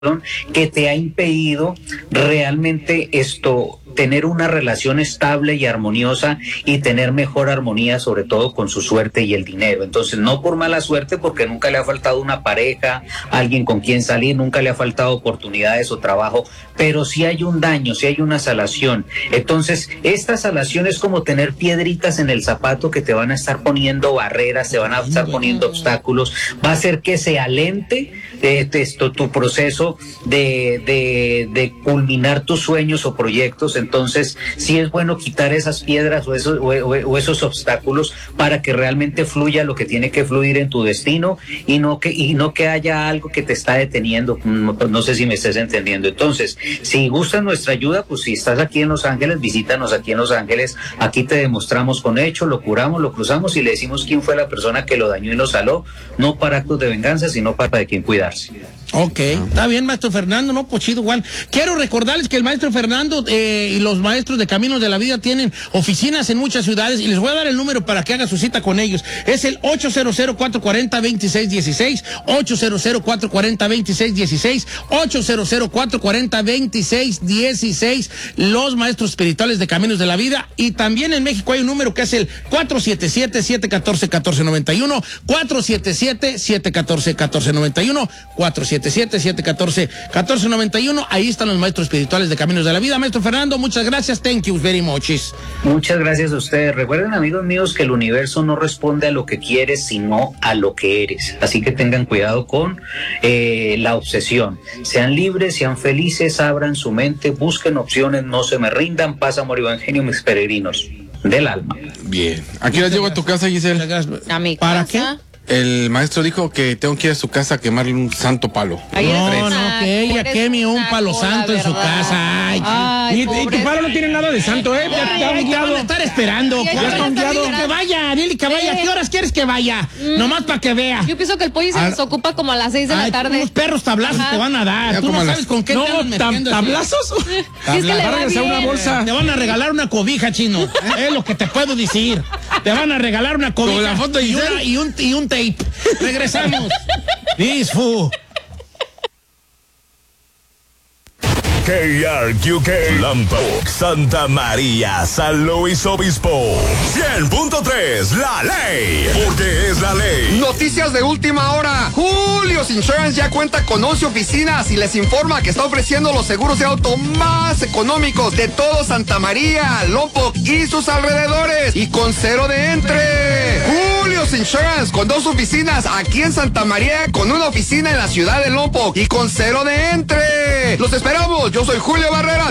que te ha impedido realmente tener una relación estable y armoniosa y tener mejor armonía, sobre todo con su suerte y el dinero. Entonces, no por mala suerte, porque nunca le ha faltado una pareja, alguien con quien salir, nunca le ha faltado oportunidades o trabajo, pero sí hay un daño, sí hay una salación. Entonces, esta salación es como tener piedritas en el zapato que te van a estar poniendo barreras, te van a estar poniendo obstáculos, va a hacer que se alente tu proceso de culminar tus sueños o proyectos. Entonces, sí es bueno quitar esas piedras o esos obstáculos para que realmente fluya lo que tiene que fluir en tu destino y no que haya algo que te está deteniendo. No sé si me estés entendiendo. Entonces, si gustan nuestra ayuda, pues si estás aquí en Los Ángeles, visítanos aquí en Los Ángeles. Aquí te demostramos con hechos, lo curamos, lo cruzamos y le decimos quién fue la persona que lo dañó y lo saló, no para actos de venganza, sino para de quién cuidarse. Ok, está bien, maestro Fernando, no, pues chido, Juan. Quiero recordarles que el maestro Fernando y los maestros de Caminos de la Vida tienen oficinas en muchas ciudades y les voy a dar el número para que haga su cita con ellos. Es el 800-440-2616, 800-440-2616, 800-440-2616, los maestros espirituales de Caminos de la Vida. Y también en México hay un número que es el 477-714-1491, 477-714-1491, 477-714-1491. Ahí están los maestros espirituales de Caminos de la Vida. Maestro Fernando, muchas gracias. Thank you very much. Muchas gracias a ustedes. Recuerden, amigos míos, que el universo no responde a lo que quieres, sino a lo que eres. Así que tengan cuidado con la obsesión. Sean libres, sean felices, abran su mente, busquen opciones, no se me rindan. Paz, amor y buen genio, mis peregrinos del alma. Bien. ¿A qué hora llego a tu casa, Giselle? A mi ¿Para casa. qué? El maestro dijo que tengo que ir a su casa a quemarle un santo palo. No, que ella queme un palo santo en su casa. Ay, y tu palo no tiene nada de santo, ¿eh? Ya Te van a estar esperando. Ya Ya está dile que vaya, dile que vaya. ¿A qué horas quieres que vaya? Nomás para que vea. Yo pienso que el pollo se desocupa como a las 6 de la tarde. Unos perros tablazos te van a dar. Ya Tú como no sabes con qué te andas metiendo. ¿Tablazos? Sí, es que le va Agárrense bien. una bolsa. Te van a regalar una cobija, chino. Es lo que te puedo decir. Te van a regalar una cobija. Como la foto de y Giselle. y un tape. Regresamos. Disfu. KRQK, Lampoc, Santa María, San Luis Obispo. 100.3, la ley, porque es la ley. Noticias de última hora. Julius Insurance ya cuenta con 11 oficinas y les informa que está ofreciendo los seguros de auto más económicos de todo Santa María, Lompoc y sus alrededores. Y con cero de entre. Julius Insurance con 2 oficinas aquí en Santa María, con una oficina en la ciudad de Lompoc y con cero de entre. Los esperamos. Yo soy Julio Barrera.